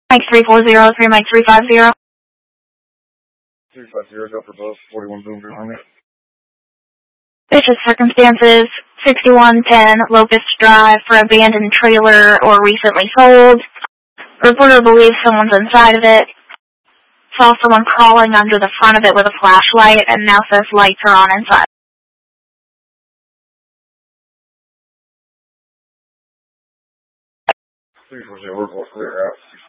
Mike 3403, Mike 350. 350, go for both. 41 Boomville Army. Vicious circumstances, 6110 Locust Drive for abandoned trailer or recently sold. Reporter believes someone's inside of it. Saw someone crawling under the front of it with a flashlight and now says lights are on inside. 340, we're going clear out.